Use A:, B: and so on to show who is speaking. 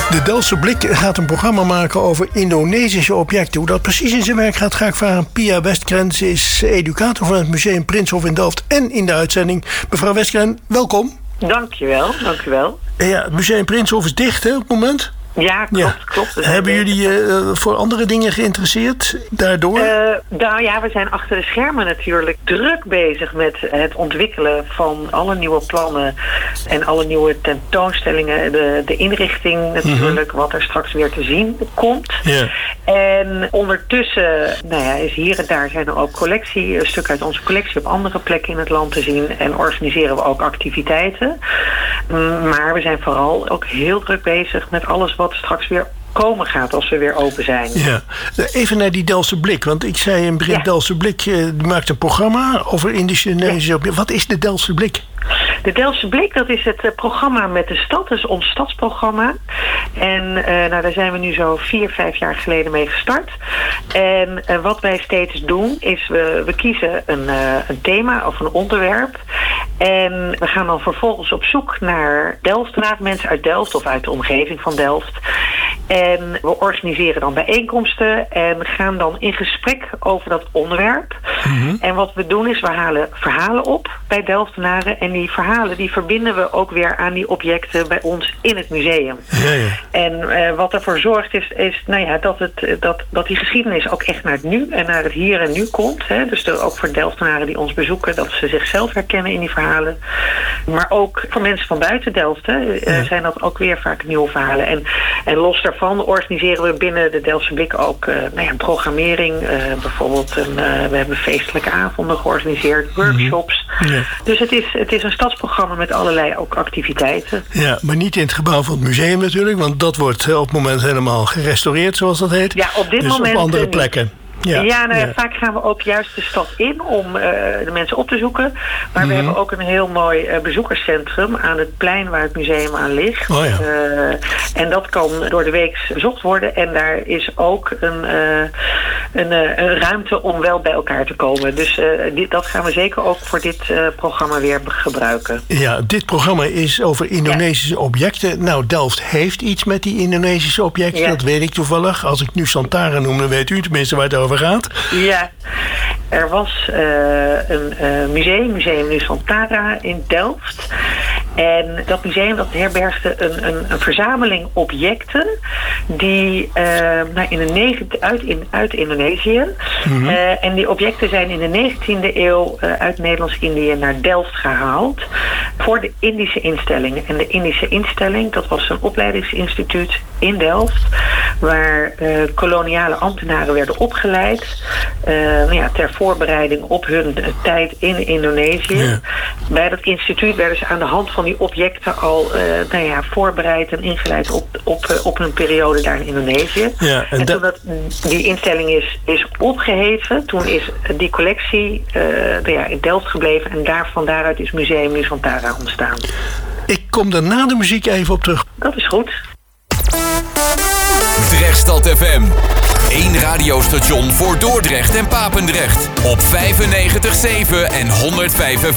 A: De Delftse Blik gaat een programma maken over Indonesische objecten. Hoe dat precies in zijn werk gaat, ga ik vragen. Pia Westgren is educator van het Museum Prinsenhof in Delft en in de uitzending. Mevrouw Westgren, welkom.
B: Dankjewel.
A: Ja, het Museum Prinsenhof is dicht hè, op het moment.
B: Ja, klopt.
A: Hebben jullie voor andere dingen geïnteresseerd daardoor?
B: We zijn achter de schermen natuurlijk druk bezig met het ontwikkelen van alle nieuwe plannen en alle nieuwe tentoonstellingen. De inrichting natuurlijk, wat er straks weer te zien komt.
A: Ja.
B: En ondertussen is hier en daar zijn er ook een stuk uit onze collectie op andere plekken in het land te zien. En organiseren we ook activiteiten. Maar we zijn vooral ook heel druk bezig met alles wat straks weer komen gaat als we weer open zijn.
A: Ja. Even naar die Delftse Blik, want ik zei in het begin, Delftse Blik maakt een programma over Indonesische objecten. Wat is de Delftse Blik?
B: De Delftse Blik, dat is het programma met de stad, dus ons stadsprogramma. En daar zijn we nu zo 4-5 jaar geleden mee gestart. En wat wij steeds doen, is we kiezen een thema of een onderwerp. En we gaan dan vervolgens op zoek naar Delftenaren, mensen uit Delft of uit de omgeving van Delft. En we organiseren dan bijeenkomsten en gaan dan in gesprek over dat onderwerp. Mm-hmm. En wat we doen is, we halen verhalen op bij Delftenaren. En die verhalen die verbinden we ook weer aan die objecten bij ons in het museum. Ja. En wat ervoor zorgt is dat die geschiedenis ook echt naar het nu en naar het hier en nu komt. Hè. Dus ook voor Delftenaren die ons bezoeken, dat ze zichzelf herkennen in die verhalen. Maar ook voor mensen van buiten Delft zijn dat ook weer vaak nieuwe verhalen. En los daarvan organiseren we binnen de Delftse Blik ook een programmering. Bijvoorbeeld we hebben feestelijke avonden georganiseerd, workshops. Ja. Dus het is een stadsprogramma met allerlei ook activiteiten. Ja,
A: maar niet in het gebouw van het museum natuurlijk, want dat wordt op het moment helemaal gerestaureerd, zoals dat heet.
B: Ja, op dit
A: dus
B: moment
A: op andere plekken.
B: Vaak gaan we ook juist de stad in om de mensen op te zoeken. Maar we hebben ook een heel mooi bezoekerscentrum aan het plein waar het museum aan ligt. Oh ja. En dat kan door de week bezocht worden. En daar is ook een ruimte om wel bij elkaar te komen. Dus dat gaan we zeker ook voor dit programma weer gebruiken. Ja,
A: dit programma is over Indonesische objecten. Nou, Delft heeft iets met die Indonesische objecten. Dat weet ik toevallig. Als ik nu Santara noem, dan weet u tenminste waar het over gaat.
B: Ja, er was een museum Nusantara in Delft. En dat museum dat herbergde een verzameling objecten die uit Indonesië. Mm-hmm. En die objecten zijn in de 19e eeuw uit Nederlands-Indië naar Delft gehaald voor de Indische instellingen. En de Indische instelling, dat was een opleidingsinstituut in Delft, waar koloniale ambtenaren werden opgeleid ter voorbereiding op hun tijd in Indonesië. Ja. Bij dat instituut werden ze aan de hand van die objecten al voorbereid en ingeleid op hun periode daar in Indonesië. Ja, en toen die instelling is opgeheven, toen is die collectie in Delft gebleven en van daaruit is Museum Nusantara ontstaan.
A: Ik kom daar na de muziek even op terug.
B: Dat is goed.
C: Drechtstad FM. 1 radiostation voor Dordrecht en Papendrecht. Op 95.7 en 105.5